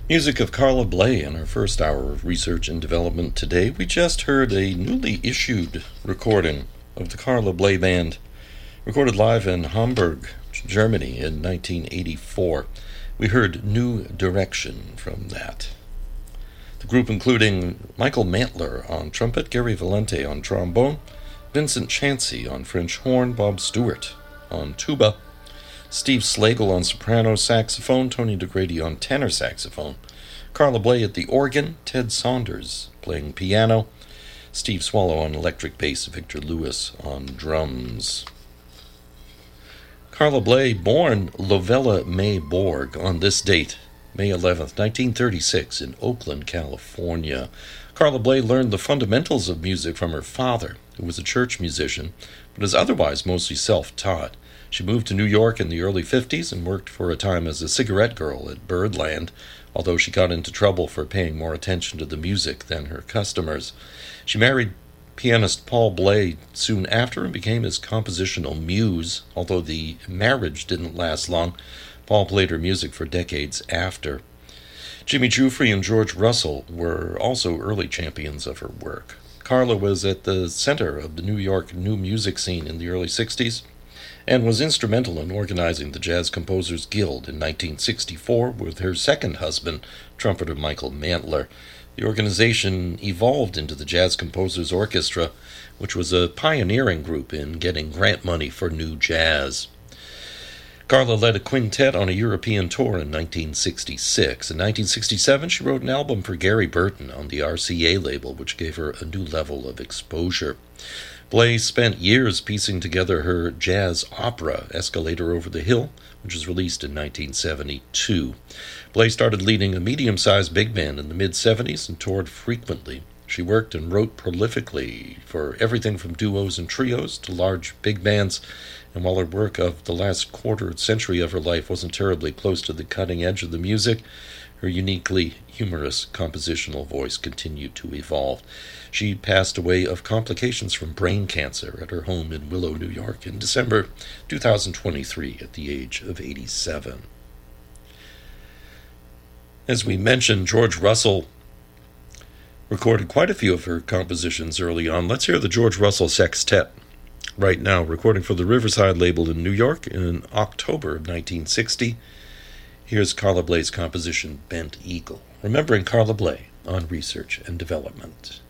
Music of Carla Bley in our first hour of research and development today. We just heard a newly issued recording of the Carla Bley Band, recorded live in Hamburg, Germany in 1984. We heard New Direction from that. The group including Michael Mantler on trumpet, Gary Valente on trombone, Vincent Chansey on French horn, Bob Stewart on tuba, Steve Slagle on soprano saxophone, Tony DeGrady on tenor saxophone, Carla Bley at the organ, Ted Saunders playing piano, Steve Swallow on electric bass, Victor Lewis on drums. Carla Bley, born Lovella May Borg on this date, May 11th, 1936, in Oakland, California. Carla Bley learned the fundamentals of music from her father, who was a church musician, but is otherwise mostly self-taught. She moved to New York in the early 50s and worked for a time as a cigarette girl at Birdland, although she got into trouble for paying more attention to the music than her customers. She married pianist Paul Bley soon after and became his compositional muse, although the marriage didn't last long. Paul played her music for decades after. Jimmy Giuffre and George Russell were also early champions of her work. Carla was at the center of the New York new music scene in the early 60s and was instrumental in organizing the Jazz Composers Guild in 1964 with her second husband, trumpeter Michael Mantler. The organization evolved into the Jazz Composers Orchestra, which was a pioneering group in getting grant money for new jazz. Carla led a quintet on a European tour in 1966. In 1967, she wrote an album for Gary Burton on the RCA label, which gave her a new level of exposure. Bley spent years piecing together her jazz opera, Escalator Over the Hill, which was released in 1972. Bley started leading a medium-sized big band in the mid-70s and toured frequently. She worked and wrote prolifically for everything from duos and trios to large big bands, and while her work of the last quarter century of her life wasn't terribly close to the cutting edge of the music, her uniquely humorous compositional voice continued to evolve. She passed away of complications from brain cancer at her home in Willow, New York in December 2023 at the age of 87. As we mentioned, George Russell recorded quite a few of her compositions early on. Let's hear the George Russell Sextet right now, recording for the Riverside label in New York in October of 1960. Here's Carla Bley's composition, Bent Eagle, remembering Carla Bley on Research and Development.